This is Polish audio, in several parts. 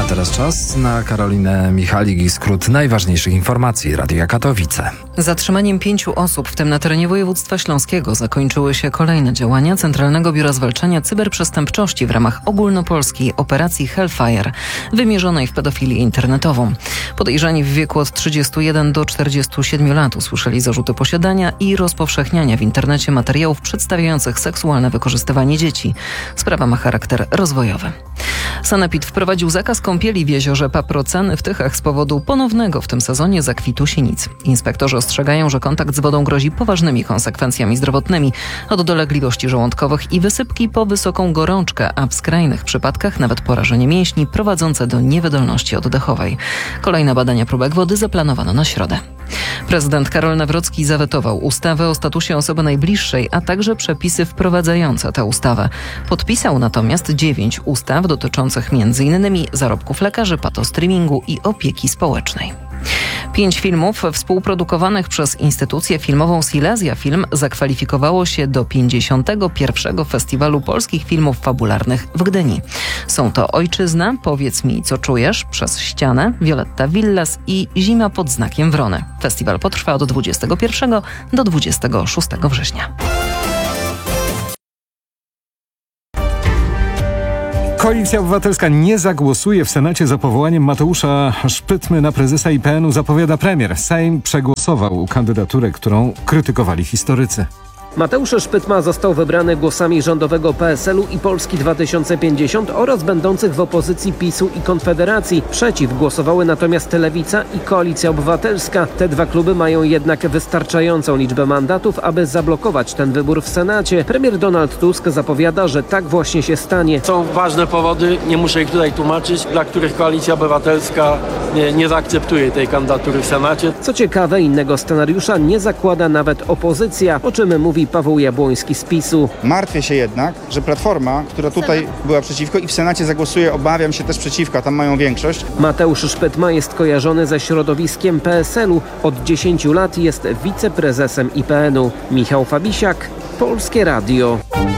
A teraz czas na Karolinę Michalik i skrót najważniejszych informacji Radia Katowice. Zatrzymaniem 5 osób, w tym na terenie województwa śląskiego, zakończyły się kolejne działania Centralnego Biura Zwalczania Cyberprzestępczości w ramach ogólnopolskiej operacji Hellfire, wymierzonej w pedofilię internetową. Podejrzani w wieku od 31 do 47 lat usłyszeli zarzuty posiadania i rozpowszechniania w internecie materiałów przedstawiających seksualne wykorzystywanie dzieci. Sprawa ma charakter rozwojowy. Sanepid wprowadził zakaz kąpieli w jeziorze Paproceny w Tychach z powodu ponownego w tym sezonie zakwitu sinic. Inspektorzy ostrzegają, że kontakt z wodą grozi poważnymi konsekwencjami zdrowotnymi, od dolegliwości żołądkowych i wysypki po wysoką gorączkę, a w skrajnych przypadkach nawet porażenie mięśni prowadzące do niewydolności oddechowej. Kolejne badania próbek wody zaplanowano na środę. Prezydent Karol Nawrocki zawetował ustawę o statusie osoby najbliższej, a także przepisy wprowadzające tę ustawę. Podpisał natomiast 9 ustaw dotyczących m.in. zarobków lekarzy, patostreamingu i opieki społecznej. 5 filmów współprodukowanych przez instytucję filmową Silesia Film zakwalifikowało się do 51. Festiwalu Polskich Filmów Fabularnych w Gdyni. Są to Ojczyzna, Powiedz mi, co czujesz, Przez ścianę, Violetta Villas i Zima pod znakiem wrony. Festiwal potrwa od 21 do 26 września. Koalicja Obywatelska nie zagłosuje w Senacie za powołaniem Mateusza Szpytmy na prezesa IPN-u, zapowiada premier. Sejm przegłosował kandydaturę, którą krytykowali historycy. Mateusz Szpytma został wybrany głosami rządowego PSL-u i Polski 2050 oraz będących w opozycji PiS-u i Konfederacji. Przeciw głosowały natomiast Lewica i Koalicja Obywatelska. Te dwa kluby mają jednak wystarczającą liczbę mandatów, aby zablokować ten wybór w Senacie. Premier Donald Tusk zapowiada, że tak właśnie się stanie. Są ważne powody, nie muszę ich tutaj tłumaczyć, dla których Koalicja Obywatelska nie zaakceptuje tej kandydatury w Senacie. Co ciekawe, innego scenariusza nie zakłada nawet opozycja, o czym mówi Paweł Jabłoński z PiS-u. Martwię się jednak, że Platforma, która tutaj była przeciwko i w Senacie zagłosuje, obawiam się też przeciwko, a tam mają większość. Mateusz Szpytma jest kojarzony ze środowiskiem PSL-u. Od 10 lat jest wiceprezesem IPN-u. Michał Fabisiak, Polskie Radio.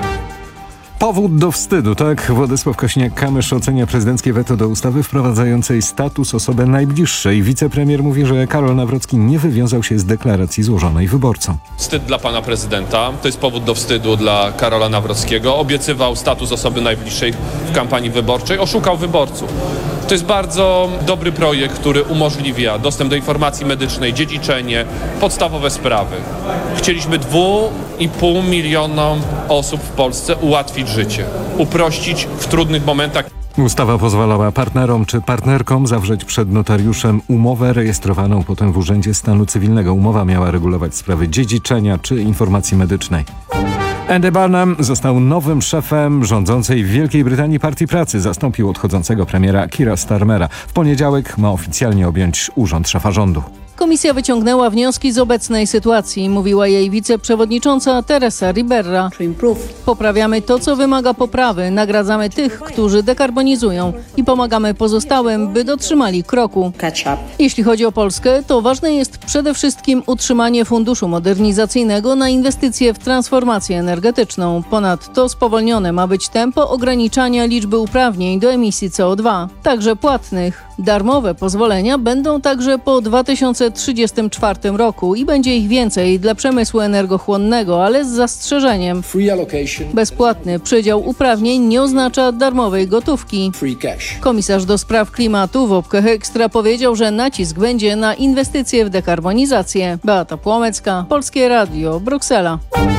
Powód do wstydu, tak Władysław Kosiniak-Kamysz ocenia prezydenckie weto do ustawy wprowadzającej status osoby najbliższej. Wicepremier mówi, że Karol Nawrocki nie wywiązał się z deklaracji złożonej wyborcom. Wstyd dla pana prezydenta, to jest powód do wstydu dla Karola Nawrockiego. Obiecywał status osoby najbliższej w kampanii wyborczej, oszukał wyborców. To jest bardzo dobry projekt, który umożliwia dostęp do informacji medycznej, dziedziczenie, podstawowe sprawy. Chcieliśmy 2,5 milionom osób w Polsce ułatwić życie, uprościć w trudnych momentach. Ustawa pozwalała partnerom czy partnerkom zawrzeć przed notariuszem umowę rejestrowaną potem w Urzędzie Stanu Cywilnego. Umowa miała regulować sprawy dziedziczenia czy informacji medycznej. Andy Burnham został nowym szefem rządzącej w Wielkiej Brytanii Partii Pracy. Zastąpił odchodzącego premiera Keira Starmera. W poniedziałek ma oficjalnie objąć urząd szefa rządu. Komisja wyciągnęła wnioski z obecnej sytuacji, mówiła jej wiceprzewodnicząca Teresa Ribera. Poprawiamy to, co wymaga poprawy, nagradzamy tych, którzy dekarbonizują i pomagamy pozostałym, by dotrzymali kroku. Jeśli chodzi o Polskę, to ważne jest przede wszystkim utrzymanie funduszu modernizacyjnego na inwestycje w transformację energetyczną. Ponadto spowolnione ma być tempo ograniczania liczby uprawnień do emisji CO2, także płatnych. Darmowe pozwolenia będą także po 2034 roku i będzie ich więcej dla przemysłu energochłonnego, ale z zastrzeżeniem. Bezpłatny przydział uprawnień nie oznacza darmowej gotówki. Komisarz do spraw klimatu Wopke Hekstra powiedział, że nacisk będzie na inwestycje w dekarbonizację. Beata Płomecka, Polskie Radio, Bruksela.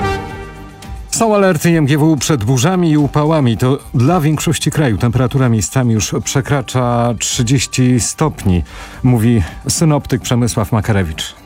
Są alerty IMGW przed burzami i upałami. To dla większości kraju temperatura miejscami już przekracza 30 stopni, mówi synoptyk Przemysław Makarewicz.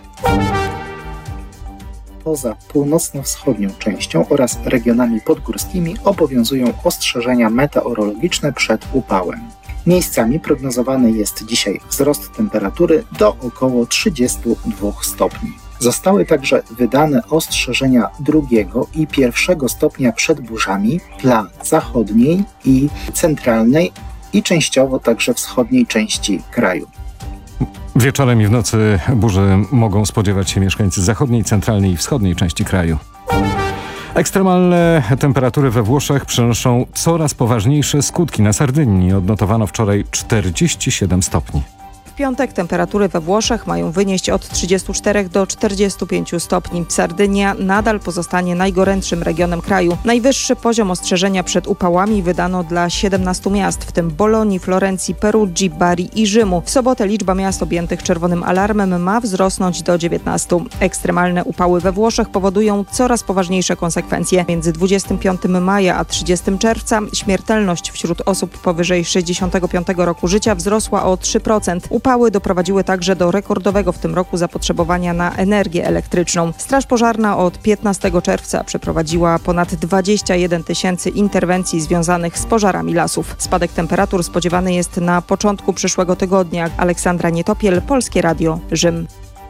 Poza północno-wschodnią częścią oraz regionami podgórskimi obowiązują ostrzeżenia meteorologiczne przed upałem. Miejscami prognozowany jest dzisiaj wzrost temperatury do około 32 stopni. Zostały także wydane ostrzeżenia drugiego i pierwszego stopnia przed burzami dla zachodniej i centralnej i częściowo także wschodniej części kraju. Wieczorem i w nocy burzy mogą spodziewać się mieszkańcy zachodniej, centralnej i wschodniej części kraju. Ekstremalne temperatury we Włoszech przynoszą coraz poważniejsze skutki. Na Sardynii odnotowano wczoraj 47 stopni. W piątek temperatury we Włoszech mają wynieść od 34 do 45 stopni. Sardynia nadal pozostanie najgorętszym regionem kraju. Najwyższy poziom ostrzeżenia przed upałami wydano dla 17 miast, w tym Bolonii, Florencji, Perugii, Bari i Rzymu. W sobotę liczba miast objętych czerwonym alarmem ma wzrosnąć do 19. Ekstremalne upały we Włoszech powodują coraz poważniejsze konsekwencje. Między 25 maja a 30 czerwca śmiertelność wśród osób powyżej 65 roku życia wzrosła o 3%. Upały doprowadziły także do rekordowego w tym roku zapotrzebowania na energię elektryczną. Straż Pożarna od 15 czerwca przeprowadziła ponad 21 000 interwencji związanych z pożarami lasów. Spadek temperatur spodziewany jest na początku przyszłego tygodnia. Aleksandra Nietopiel, Polskie Radio, Rzym.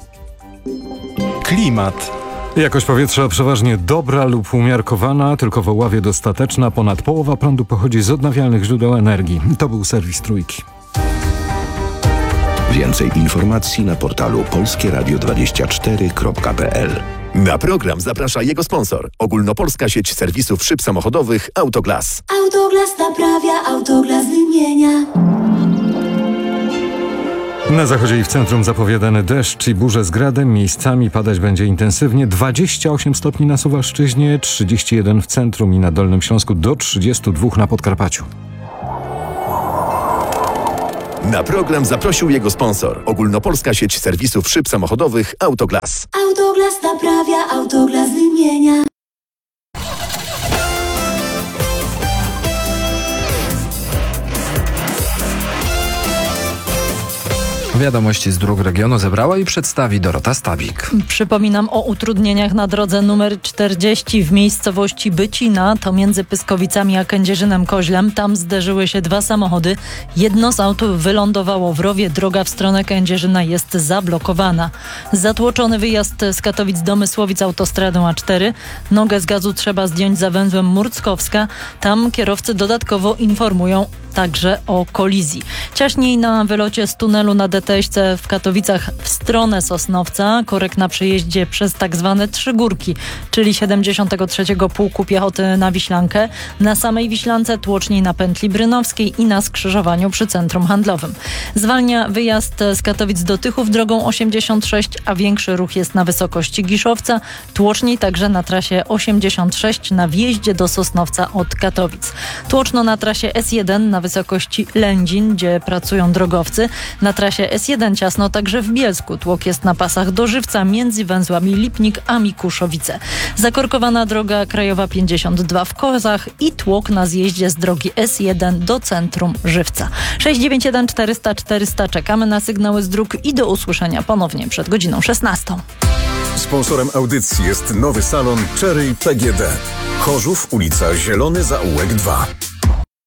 Klimat. Jakość powietrza przeważnie dobra lub umiarkowana, tylko w Oławie dostateczna. Ponad połowa prądu pochodzi z odnawialnych źródeł energii. To był serwis Trójki. Więcej informacji na portalu polskieradio24.pl. Na program zaprasza jego sponsor. Ogólnopolska sieć serwisów szyb samochodowych Autoglas. Autoglas naprawia, Autoglas wymienia. Na zachodzie i w centrum zapowiadany deszcz i burze z gradem. Miejscami padać będzie intensywnie. 28 stopni na Suwalszczyźnie, 31 w centrum i na Dolnym Śląsku, do 32 na Podkarpaciu. Na program zaprosił jego sponsor. Ogólnopolska sieć serwisów szyb samochodowych Autoglas. Autoglas naprawia, Autoglas wymienia. Wiadomości z dróg regionu zebrała i przedstawi Dorota Stabik. Przypominam o utrudnieniach na drodze numer 40 w miejscowości Bycina, to między Pyskowicami a Kędzierzynem-Koźlem. Tam zderzyły się dwa samochody. Jedno z aut wylądowało w rowie. Droga w stronę Kędzierzyna jest zablokowana. Zatłoczony wyjazd z Katowic do Mysłowic autostradą A4. Nogę z gazu trzeba zdjąć za węzłem Murckowska. Tam kierowcy dodatkowo informują także o kolizji. Ciaśniej na wylocie z tunelu na DTŚ w Katowicach w stronę Sosnowca. Korek na przejeździe przez tak zwane Trzy Górki, czyli 73. Pułku Piechoty na Wiślankę. Na samej Wiślance tłoczniej na pętli Brynowskiej i na skrzyżowaniu przy centrum handlowym. Zwalnia wyjazd z Katowic do Tychów drogą 86, a większy ruch jest na wysokości Giszowca. Tłoczniej także na trasie 86 na wjeździe do Sosnowca od Katowic. Tłoczno na trasie S1 na wysokości Lędzin, gdzie pracują drogowcy. Na trasie S1 ciasno także w Bielsku. Tłok jest na pasach do Żywca między węzłami Lipnik a Mikuszowice. Zakorkowana droga krajowa 52 w Kozach i tłok na zjeździe z drogi S1 do centrum Żywca. 691 400 400. Czekamy na sygnały z dróg i do usłyszenia ponownie przed godziną 16. Sponsorem audycji jest nowy salon Cherry PGD. Chorzów, ulica Zielony Zaułek 2.